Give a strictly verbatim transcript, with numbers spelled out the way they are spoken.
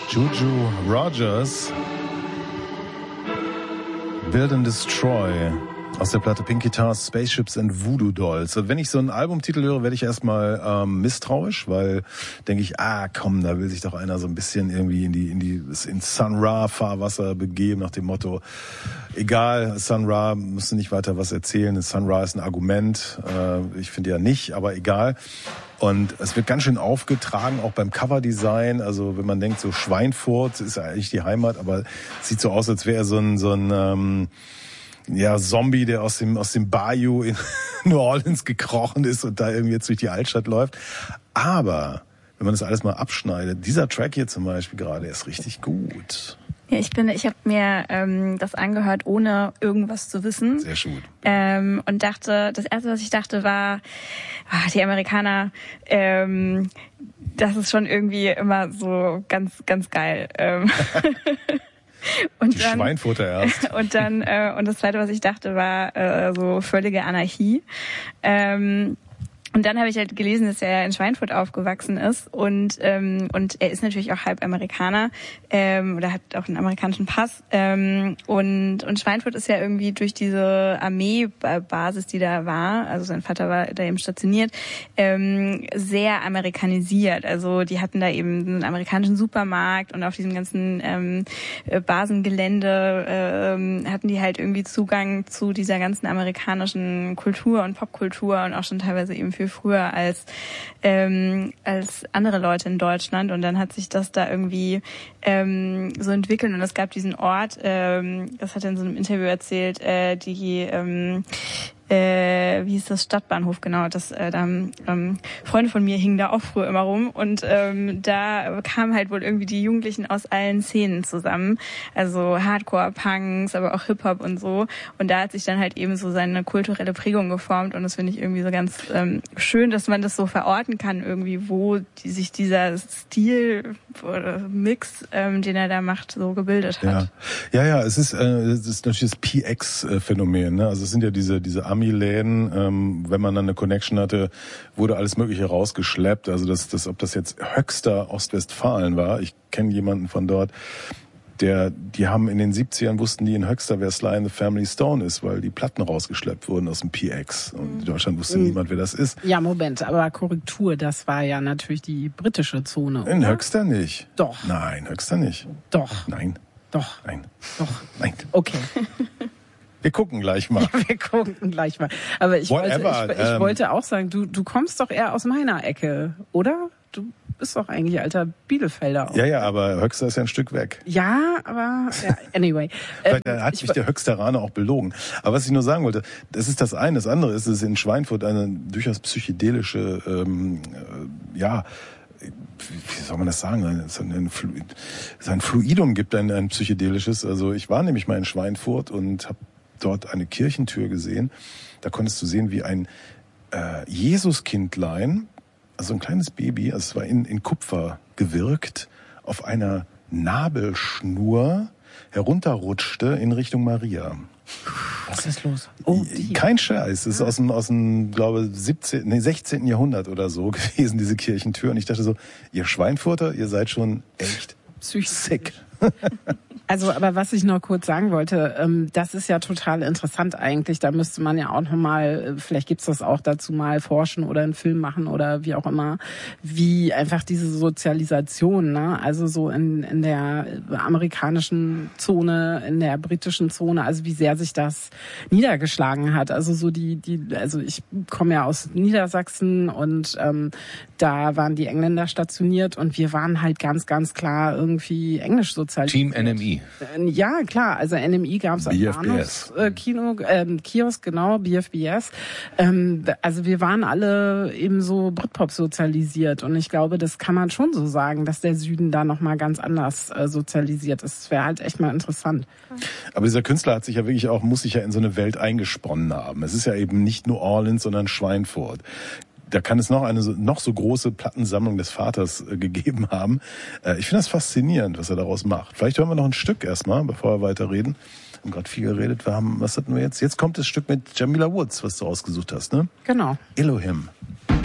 Juju Rogers, Build and Destroy, aus der Platte Pink Guitars, Spaceships and Voodoo Dolls. Wenn ich so einen Albumtitel höre, werde ich erstmal ähm, misstrauisch, weil denke ich, ah komm, da will sich doch einer so ein bisschen irgendwie in die in die ins Sun Ra Fahrwasser begeben, nach dem Motto, egal, Sun Ra musst du nicht weiter was erzählen, Sun Ra ist ein Argument, äh, ich finde ja nicht, aber egal. Und es wird ganz schön aufgetragen, auch beim Coverdesign. Also wenn man denkt, so Schweinfurt ist ja eigentlich die Heimat, aber es sieht so aus, als wäre er so ein so ein ähm, ja Zombie, der aus dem aus dem Bayou in New Orleans gekrochen ist und da irgendwie jetzt durch die Altstadt läuft. Aber wenn man das alles mal abschneidet, dieser Track hier zum Beispiel gerade, ist richtig gut. Ja, ich bin, ich habe mir ähm, das angehört, ohne irgendwas zu wissen. Sehr gut. Ähm, und dachte, das erste, was ich dachte, war, ach, die Amerikaner, ähm, das ist schon irgendwie immer so ganz, ganz geil. Ähm. Und die dann, Schweinfurter erst. Und dann, äh, und das zweite, was ich dachte, war äh, so völlige Anarchie. Ähm, Und dann habe ich halt gelesen, dass er in Schweinfurt aufgewachsen ist und ähm, und er ist natürlich auch halb Amerikaner ähm, oder hat auch einen amerikanischen Pass ähm, und und Schweinfurt ist ja irgendwie durch diese Armeebasis, die da war, also sein Vater war da eben stationiert, ähm, sehr amerikanisiert. Also die hatten da eben einen amerikanischen Supermarkt und auf diesem ganzen ähm, Basengelände ähm, hatten die halt irgendwie Zugang zu dieser ganzen amerikanischen Kultur und Popkultur und auch schon teilweise eben viel früher als ähm, als andere Leute in Deutschland. Und dann hat sich das da irgendwie ähm, so entwickelt. Und es gab diesen Ort, ähm, das hat er in so einem Interview erzählt, äh, die ähm, äh, wie hieß das, Stadtbahnhof, genau, das äh, da ähm, Freunde von mir hingen da auch früher immer rum und ähm, da kamen halt wohl irgendwie die Jugendlichen aus allen Szenen zusammen, also Hardcore-Punks, aber auch Hip-Hop und so, und da hat sich dann halt eben so seine kulturelle Prägung geformt und das finde ich irgendwie so ganz ähm, schön, dass man das so verorten kann irgendwie, wo die, sich dieser Stil oder Mix, ähm, den er da macht, so gebildet hat. Ja, ja, ja, es ist, äh, es ist natürlich das P X-Phänomen, ne? Also es sind ja diese diese Ami-Läden, ähm, wenn man dann eine Connection hatte, wurde alles Mögliche rausgeschleppt. Also das, das, ob das jetzt Höxter Ostwestfalen war, ich kenne jemanden von dort, der, die haben in den siebzigern wussten die in Höxter, wer Sly and the Family Stone ist, weil die Platten rausgeschleppt wurden aus dem P X. Und in Deutschland wusste mhm. niemand, wer das ist. Ja, Moment, aber Korrektur, das war ja natürlich die britische Zone, oder? In Höxter nicht. Doch. Nein, Höxter nicht. Doch. Nein. Doch. Nein. Doch. Nein. Okay. Wir gucken gleich mal. Ja, wir gucken gleich mal. Aber ich, wollte, ich, ich ähm, wollte auch sagen, du, du kommst doch eher aus meiner Ecke, oder? Du bist doch eigentlich alter Bielefelder. Auch. Ja, ja, aber Höxter ist ja ein Stück weg. Ja, aber ja, anyway. Vielleicht ähm, hat mich der Höxteraner auch belogen. Aber was ich nur sagen wollte, das ist das eine. Das andere ist, dass es in Schweinfurt eine durchaus psychedelische, ähm, äh, ja, wie soll man das sagen, ein, Fluid, ein Fluidum gibt, ein, ein psychedelisches. Also ich war nämlich mal in Schweinfurt und habe dort eine Kirchentür gesehen. Da konntest du sehen, wie ein äh, Jesuskindlein, also ein kleines Baby, also es war in, in Kupfer gewirkt, auf einer Nabelschnur herunterrutschte in Richtung Maria. Was ist los? Oh, die. Kein Scheiß. Das ist aus dem, aus dem, glaube siebzehnten, nee, sechzehnten Jahrhundert oder so gewesen, diese Kirchentür. Und ich dachte so, ihr Schweinfurter, ihr seid schon echt psychisch sick. Also, aber was ich noch kurz sagen wollte, ähm, das ist ja total interessant eigentlich. Da müsste man ja auch nochmal, vielleicht gibt's das auch dazu mal forschen oder einen Film machen oder wie auch immer, wie einfach diese Sozialisation, ne? Also so in, in der amerikanischen Zone, in der britischen Zone, also wie sehr sich das niedergeschlagen hat. Also so die, die, also ich komme ja aus Niedersachsen und ähm, da waren die Engländer stationiert und wir waren halt ganz, ganz klar irgendwie englisch sozialisiert. Team N M I. Ja, klar, also N M I gab es am Bahnhofskino, äh, Kiosk, genau, B F B S. Ähm, also wir waren alle eben so Britpop sozialisiert und ich glaube, das kann man schon so sagen, dass der Süden da nochmal ganz anders äh, sozialisiert ist. Das wäre halt echt mal interessant. Aber dieser Künstler hat sich ja wirklich auch, muss sich ja in so eine Welt eingesponnen haben. Es ist ja eben nicht New Orleans, sondern Schweinfurt. Da kann es noch eine so, noch so große Plattensammlung des Vaters äh, gegeben haben. Äh, ich finde das faszinierend, was er daraus macht. Vielleicht hören wir noch ein Stück erstmal, bevor wir weiterreden. Wir haben gerade viel geredet. Wir haben, was hatten wir jetzt? Jetzt kommt das Stück mit Jamila Woods, was du ausgesucht hast, ne? Genau. Elohim.